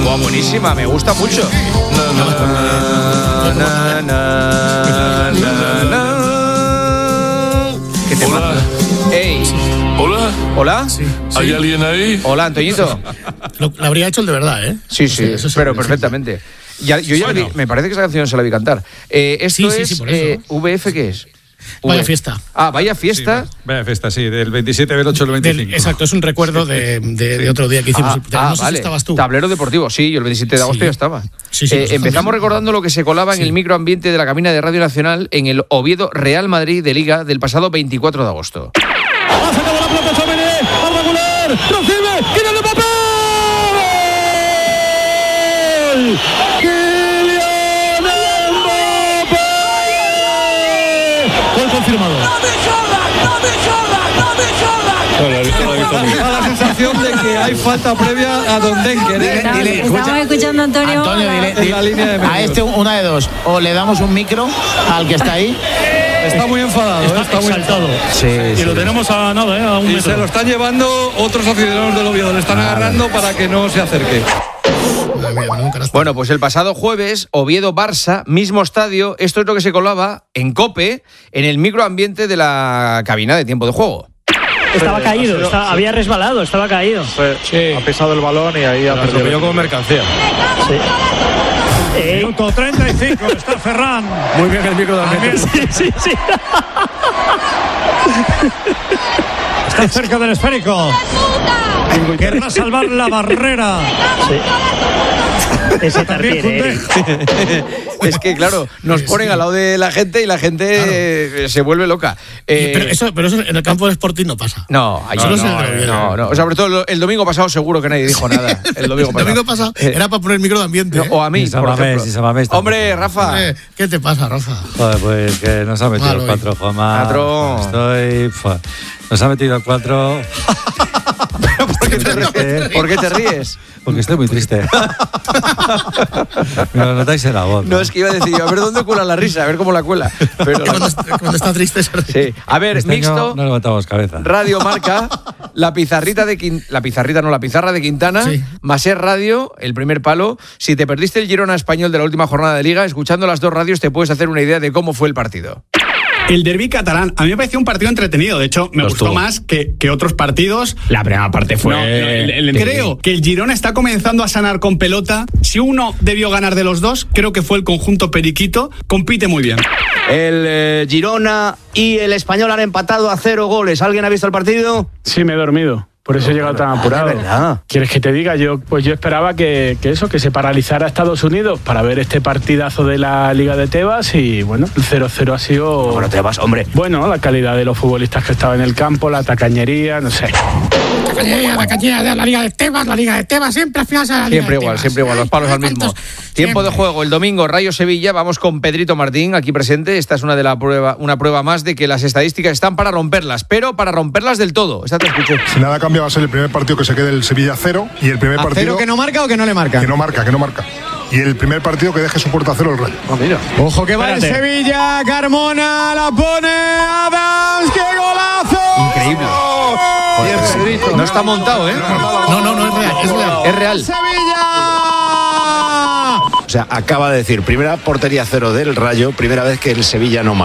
Buah, buenísima, me gusta mucho. ¿Qué te pasa? ¡Ey! ¿Hola? ¿Hola? Sí. ¿Hay alguien ahí? Hola, Antoñito. Lo habría hecho el de verdad, ¿eh? Sí, Eso pero perfectamente. Yo ya la vi, me parece que esa canción se la vi cantar. Esto Sí, es por eso. VF, ¿qué es? Vaya fiesta. Ah, vaya fiesta. Sí, vaya fiesta, sí, del 27 del 8 al 25. Exacto, es un recuerdo de otro día que hicimos. No sé si vale. estabas tú. Tablero deportivo, sí, yo el 27 de agosto ya estaba. Sí, empezamos recordando lo que se colaba en el microambiente de la cabina de Radio Nacional en el Oviedo Real Madrid de Liga del pasado 24 de agosto. Ha sacado la pelota Chomene, al regular, recibe, ¡Kylian Mbappé! ¡Kylian Mbappé! Gol confirmado. Da la sensación de que hay falta previa a Don Denker. Estamos escuchando a Antonio. En la línea de medios. A este una de dos, o le damos un micro al que está ahí. Está muy enfadado, Está muy exaltado. Sí. Y lo tenemos a nada, a un Y metro. se lo están llevando otros aficionados del Oviedo. Le están agarrando para que no se acerque. Bueno, pues el pasado jueves, Oviedo-Barça, mismo estadio, esto es lo que se colaba en COPE, en el microambiente de la cabina de tiempo de juego. Estaba caído, había resbalado, estaba caído. Ha pisado el balón y ahí ha perdido. Atropelló como mercancía. Minuto 35, está Ferran. Muy bien el micro también. Sí. Está cerca del esférico. Querrá salvar la barrera. Ese También Tartiere. Es que, claro, nos ponen al lado de la gente y la gente se vuelve loca. Pero eso en el campo del Sporting no pasa. No, ahí Solo es el de no. O sea, sobre todo el domingo pasado seguro que nadie dijo nada. El domingo pasado. Era para poner el micro de ambiente. No, o a mí, por ejemplo. Hombre, Rafa. ¿Qué te pasa, Rafa? Joder, pues que nos ha metido Malo, el 4, Juanma. Cuatro. Nos ha metido el 4. ¿Por qué te ríes? Porque estoy muy triste. Me lo notáis en la voz. No, es que iba a decir, a ver dónde cuela la risa, a ver cómo la cuela. Pero Cuando está triste se ríe. sí. A ver, Este mixto. año no levantamos cabeza. Radio Marca, la pizarra de Quintana, Sí. Maser Radio, el primer palo. Si te perdiste el Girona Español de la última jornada de Liga, escuchando las dos radios te puedes hacer una idea de cómo fue el partido. El derbi catalán, a mí me pareció un partido entretenido. De hecho, me gustó más que otros partidos. La primera parte fue. Creo que el Girona está comenzando a sanar con pelota. Si uno debió ganar de los dos, creo que fue el conjunto periquito. Compite muy bien. El Girona y el Español han empatado a 0 goles. ¿Alguien ha visto el partido? Sí, me he dormido. Por eso he llegado tan apurado. De verdad. ¿Quieres que te diga? Yo esperaba que se paralizara Estados Unidos para ver este partidazo de la Liga de Tebas y bueno, el 0-0 ha sido... Bueno, Tebas, hombre. Bueno, la calidad de los futbolistas que estaban en el campo, la tacañería, no sé. La cañera de la Liga de Tebas, siempre al final se la Liga Siempre de igual, Tebas. los palos al mismo. Tiempo de juego, el domingo, Rayo Sevilla, vamos con Pedrito Martín, aquí presente. Esta es una prueba más de que las estadísticas están para romperlas, pero para romperlas del todo. Esta te escucho. Si nada cambia, va a ser el primer partido que se quede el Sevilla 0 y el primer partido... ¿Cero que no marca o que no le marca? Que no marca. Y el primer partido que deje su puerta a 0 el Rayo. Mira. Ojo que va el Sevilla, Carmona, la pone Adams, ¡qué golazo! Increíble. Joder, no está montado, ¿eh? No, es real. Es real. ¡Sevilla! O sea, acaba de decir, primera portería 0 del Rayo, primera vez que el Sevilla no marca.